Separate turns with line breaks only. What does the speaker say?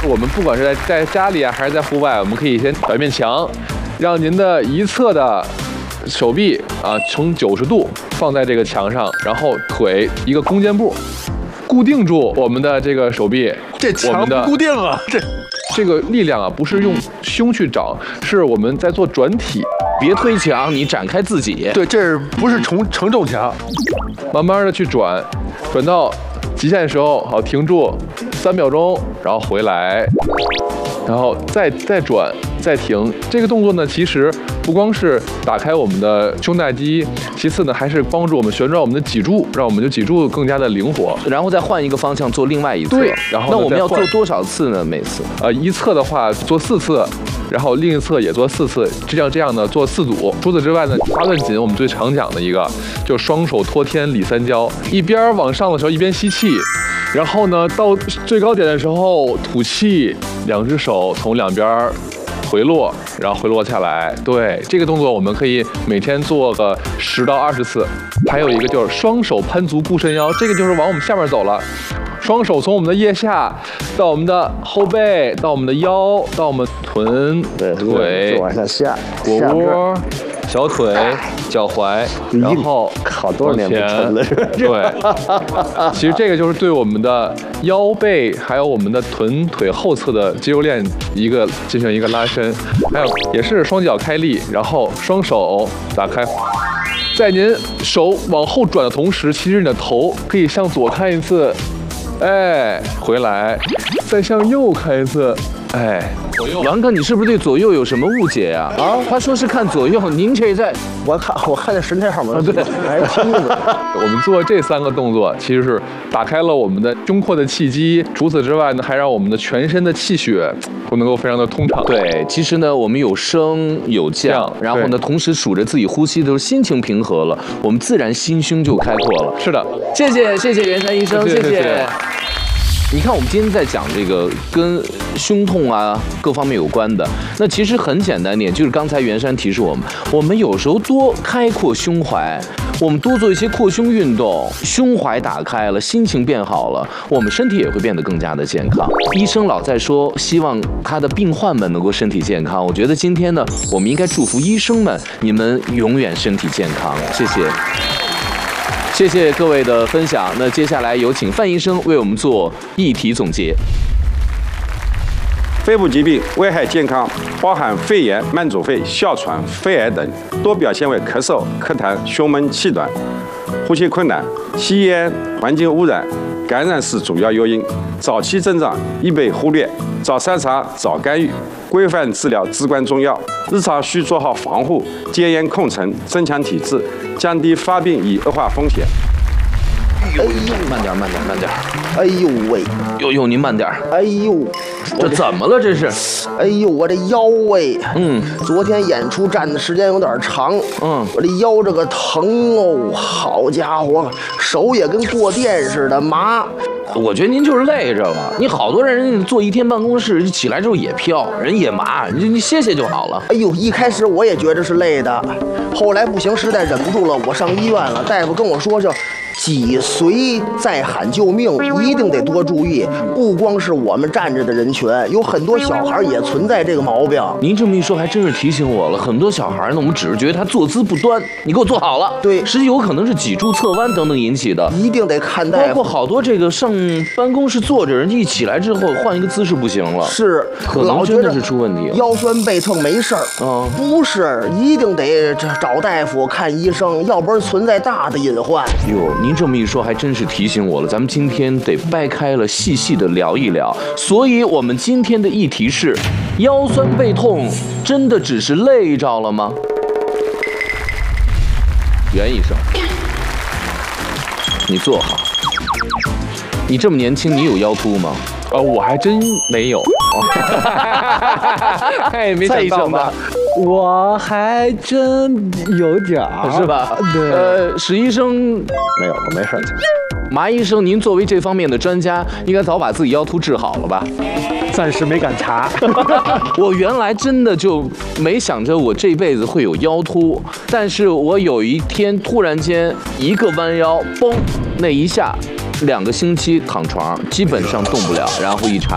我们不管是在家里啊，还是在户外，我们可以先找一面墙，让您的一侧的手臂啊呈90度放在这个墙上，然后腿一个弓箭步，固定住我们的这个手臂。
这墙不固定啊，
这个力量啊，不是用胸去找，是我们在做转体。
别推墙，你展开自己。
对，这不是承重墙，
慢慢的去转，转到极限的时候，好停住3秒钟，然后回来，然后再转再停。这个动作呢，其实不光是打开我们的胸大肌，其次呢还是帮助我们旋转我们的脊柱，让我们的脊柱更加的灵活。
然后再换一个方向做另外一侧。
对，然后
那我们要做多少次呢？每次？
一侧的话做4次。然后另一侧也做4次，这样呢做4组。除此之外呢，8段锦我们最常讲的一个，就双手托天理三焦，一边往上的时候一边吸气，然后呢到最高点的时候吐气，2只手从两边回落，然后回落下来。对，这个动作我们可以每天做个10到20次。还有一个就是双手攀足固肾腰，这个就是往我们下面走了。双手从我们的腋下到我们的后背，到我们的腰，到我们臀、腿，
往下下，
腘窝、小腿、脚踝，然后
好多年不沉了。
对，其实这个就是对我们的腰背还有我们的臀腿后侧的肌肉链进行一个拉伸，还有也是双脚开立，然后双手打开。在您手往后转的同时，其实你的头可以向左看一次，哎，回来，再向右看一次，哎。
杨哥，你是不是对左右有什么误解呀？啊，他说是看左右，您这在，
我看这神态上面，
对，
还是听着。
我们做这3个动作，其实是打开了我们的胸廓的气机，除此之外呢，还让我们的全身的气血都能够非常的通畅。
对，其实呢，我们有升有降，然后呢，同时数着自己呼吸的时候，心情平和了，我们自然心胸就开阔了。
是的，
谢谢袁山医生，谢谢。你看，我们今天在讲这个跟胸痛啊各方面有关的，那其实很简单点，就是刚才袁山提示我们有时候多开阔胸怀，我们多做一些扩胸运动，胸怀打开了，心情变好了，我们身体也会变得更加的健康。医生老在说，希望他的病患们能够身体健康，我觉得今天呢，我们应该祝福医生们，你们永远身体健康。谢谢。谢谢各位的分享。那接下来有请范医生为我们做议题总结。
肺部疾病危害健康，包含肺炎、慢阻肺、哮喘、肺癌等，多表现为咳嗽、咳痰、胸闷、气短、呼吸困难。吸烟、环境污染、感染是主要诱因。早期症状易被忽略，早筛查、早干预，规范治疗至关重要。日常需做好防护，戒烟控尘，增强体质，降低发病与恶化风险。
哎呦，
慢点。
哎呦喂，
呦，您慢点。
哎呦，
这怎么了？这是？
哎呦，我这腰喂，昨天演出站的时间有点长，我这腰这个疼哦，好家伙，手也跟过电似的麻。
我觉得您就是累着了。你好多人坐1天办公室，起来之后也飘，人也麻，你歇歇就好了。
哎呦，一开始我也觉得是累的，后来不行，实在忍不住了，我上医院了。大夫跟我说是脊髓在喊救命，一定得多注意。不光是我们站着的人群，有很多小孩也存在这个毛病。
您这么一说，还真是提醒我了。很多小孩呢，我们只是觉得他坐姿不端，你给我坐好了。
对，
实际有可能是脊柱侧弯等等引起的，
一定得看大夫。
包括好多这个上办公室坐着人，一起来之后换一个姿势不行了，
是
可能真的是出问题了。
腰酸背痛没事儿，不是，一定得找大夫看医生，要不然存在大的隐患。
哟，您这么一说，还真是提醒我了。咱们今天得掰开了细细的聊一聊。所以，我们今天的议题是：腰酸背痛真的只是累着了吗？袁医生，你坐好。你这么年轻，你有腰突吗？
我还真没有。
哎，没想到吧？
我还真有点儿，
是吧？
对。
史医生
没有，我没事。
马医生，您作为这方面的专家，应该早把自己腰突治好了吧？
暂时没敢查。
我原来真的就没想着我这辈子会有腰突，但是我有一天突然间一个弯腰，嘣，那一下2个星期躺床，基本上动不了，然后一查。